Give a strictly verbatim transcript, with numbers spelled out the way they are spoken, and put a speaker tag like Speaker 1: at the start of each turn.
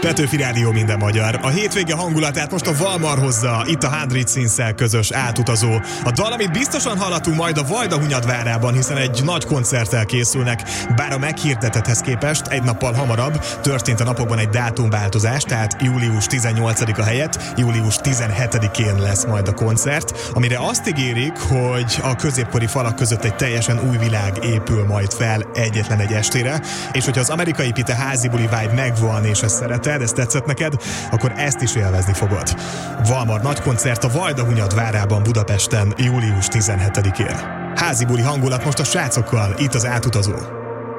Speaker 1: Petőfi Rádió, minden magyar. A hétvége hangulatát most a Valmar hozza, itt a Hundred Scenes-szel közös átutazó. A dal, amit biztosan hallatunk majd a Vajdahunyadvárában, hiszen egy nagy koncerttel készülnek, bár a meghirdetethez képest egy nappal hamarabb történt a napokban egy dátumváltozás, tehát július tizennyolcadika helyett július tizenhetedikén lesz majd a koncert, amire azt ígérik, hogy a középkori falak között egy teljesen új világ épül majd fel egyetlen egy estére, és hogyha az amerikai pite házi buli vibe megvan, és ezt szereted, ezt tetszett neked, akkor ezt is élvezni fogod. Valmar nagy koncert a Vajdahunyadvárában Budapesten július tizenhetedikén. Házi buli hangulat most a srácokkal, itt az átutazó.